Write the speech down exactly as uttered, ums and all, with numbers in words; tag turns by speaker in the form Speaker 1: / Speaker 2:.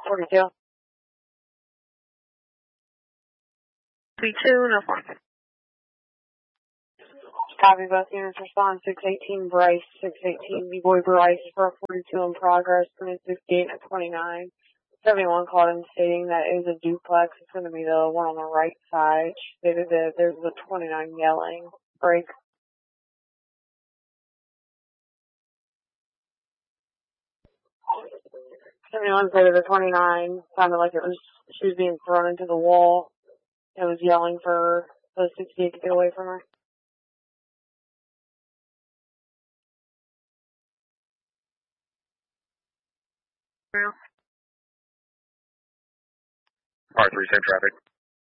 Speaker 1: forty-two. forty-two, no form. Copy, both units respond. six eighteen Bryce, six eighteen B-Boy Bryce for a forty-two in progress, coming sixty-eight at twenty-nine. seventy-one called in stating that it was a duplex. It's going to be the one on the right side. She stated that there's a twenty-nine yelling. Break. seventy-one said the twenty-nine sounded like it was, she was being thrown into the wall. It was yelling for the sixty-eight to get away from her.
Speaker 2: R three, same traffic.